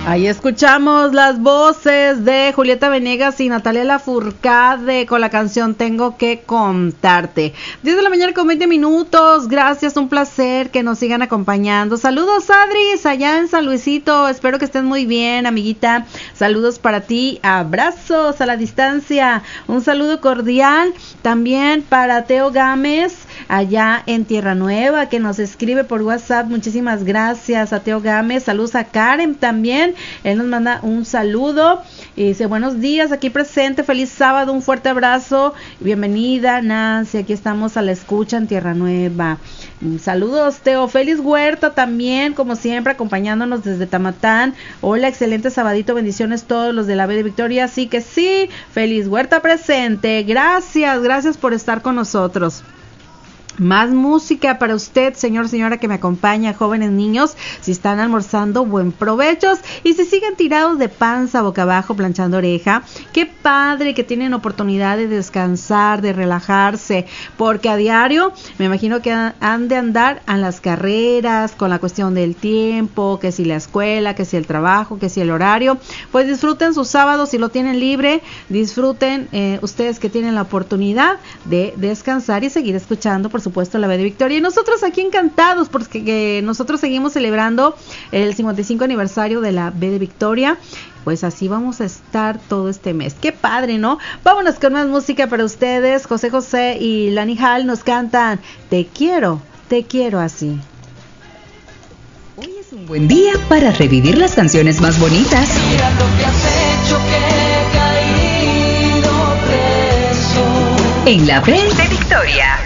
Ahí escuchamos las voces de Julieta Venegas y Natalia Lafourcade con la canción Tengo que contarte. 10 de la mañana con 20 minutos. Gracias, un placer que nos sigan acompañando. Saludos, Adris, allá en San Luisito. Espero que estén muy bien, amiguita. Saludos para ti. Abrazos a la distancia. Un saludo cordial también para Teo Gámez, allá en Tierra Nueva, que nos escribe por WhatsApp. Muchísimas gracias a Teo Gámez. Saludos a Karen también. Él nos manda un saludo y dice: buenos días, aquí presente, feliz sábado, un fuerte abrazo, bienvenida Nancy, aquí estamos a la escucha en Tierra Nueva. Saludos, Teo. Félix Huerta también, como siempre, acompañándonos desde Tamatán. Hola, excelente sabadito, bendiciones todos los de la B de Victoria. Así que sí, Félix Huerta presente. Gracias por estar con nosotros. Más música para usted, señor, señora que me acompaña, jóvenes, niños. Si están almorzando, buen provechos. Y si siguen tirados de panza boca abajo planchando oreja, qué padre que tienen oportunidad de descansar, de relajarse, porque a diario me imagino que han de andar a las carreras con la cuestión del tiempo, que si la escuela, que si el trabajo, que si el horario. Pues disfruten sus sábados, si lo tienen libre, disfruten ustedes que tienen la oportunidad de descansar y seguir escuchando, por supuesto, la B de Victoria. Y nosotros aquí encantados porque nosotros seguimos celebrando el 55 aniversario de la B de Victoria. Pues así vamos a estar todo este mes. Qué padre, ¿no? Vámonos con más música para ustedes. José José y Lani Hall nos cantan Te quiero así. Hoy es un buen día para revivir las canciones más bonitas. Mira lo que has hecho, que he caído preso. En la B de Victoria.